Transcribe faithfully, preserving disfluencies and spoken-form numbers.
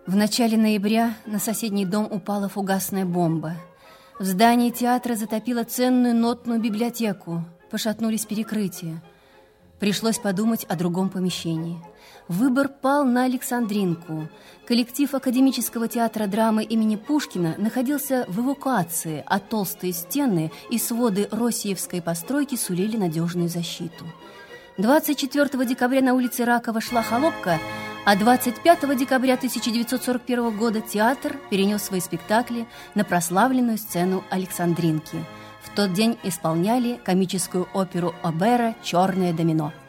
В начале ноября на соседний дом упала фугасная бомба. В здании театра затопило ценную нотную библиотеку. Пошатнулись перекрытия. Пришлось подумать о другом помещении. Выбор пал на Александринку. Коллектив Академического театра драмы имени Пушкина находился в эвакуации, а толстые стены и своды россиевской постройки сулили надежную защиту. двадцать четвёртого декабря на улице Ракова шла холопка, а двадцать пятого декабря тысяча девятьсот сорок первого года театр перенес свои спектакли на прославленную сцену Александринки. В тот день исполняли комическую оперу Обера «Черное домино».